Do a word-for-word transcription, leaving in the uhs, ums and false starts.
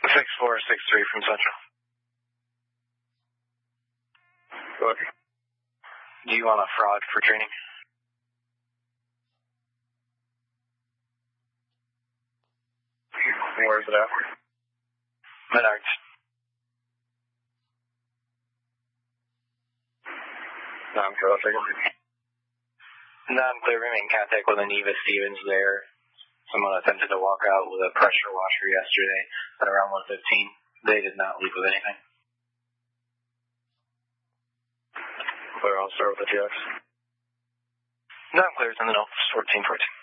six four six three from Central. Go ahead. Do you want a fraud for training? Where's it at? Menards. Non-clear, I'll take it. Non-clear, remain in contact with Aneva Stevens there. Someone attempted to walk out with a pressure washer yesterday at around one fifteen. They did not leave with anything. Clear, I'll start with the G X. Non-clear is in the notes, fourteen fourteen.